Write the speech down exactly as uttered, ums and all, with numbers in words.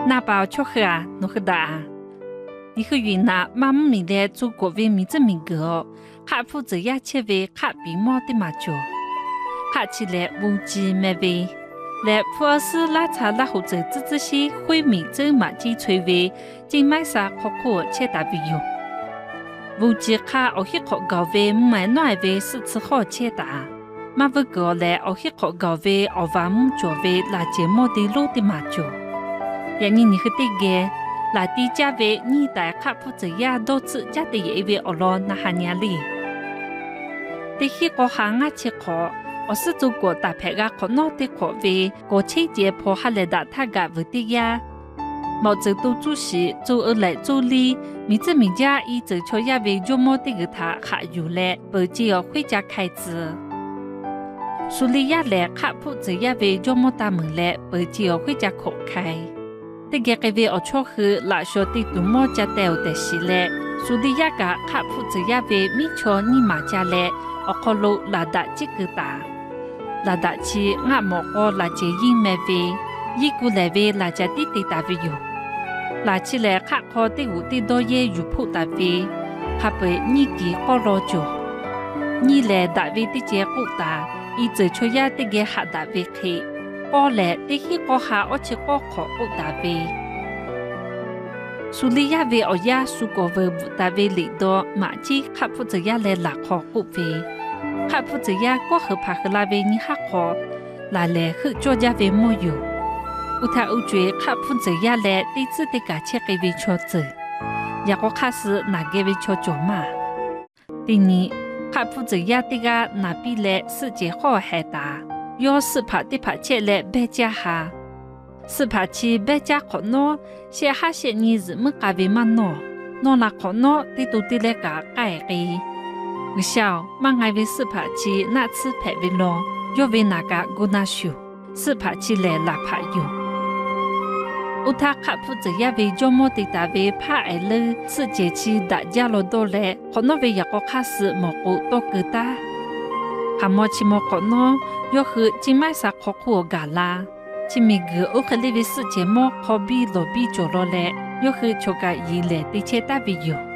那包巧克啊，侬喝哒？你和云南妈妈米的做国为米子米个，卡负责呀切为卡比毛的麻椒，卡起来无鸡没味。来普洱市拉茶拉湖州自治县惠民州马鸡炊味，今买啥可可切大味哟。无鸡卡我去烤高味，买暖味是吃好切大。马不过来我去烤高味，我话木椒味辣椒毛的卤的麻椒。呀你你和对个，辣的加味你带卡普这呀多次加的一味我罗那哈年里。的去个行啊切烤。我是做过大牌个可能的口味，过期节破下来的他个不的呀。毛泽东主席做而来做哩，米子米家以走桥也为周末的个他还有来，不只要回家开支。所以也来卡普这也为周末大门来，不只要回家口开。这个个为我撮合拉小的多么家带有的事来，所以也个卡普这也为米桥你妈家来，我考虑拉达这个大。拉达起俺莫个拉接应没味，一股来味拉家滴滴大味哟。拉起来卡靠的五的多也有铺大味，还被你给搞老久。你来大味的结果大，一走出呀的个下大味去，我来的去搞下我去搞考不大味。所以呀味我呀苏个味不大味里多，马鸡卡不着呀来拉考不味。卡普这呀，过后怕和那边你还好，拿来和作家为么有？我他我觉卡普这呀来，第次的感切给为敲走，也个开始拿给为敲脚嘛。第二，卡普这呀的个那边来世界好海大，要是怕的怕切来白家哈，是怕去白家可孬，些哈些你日么干为嘛孬，孬那可孬的都得来个改个。我想，马爱为是怕起那次拍为咯，要为那个古那修，是怕起来拉怕有。我他卡普这也为周末的大为怕爱了，世界起大家罗多来，可能为一个开始蘑菇多个大，还莫起莫可能要和今买啥可可噶啦，前面个我和那位世界莫可比罗比着落来，要和求个一来的切大为有。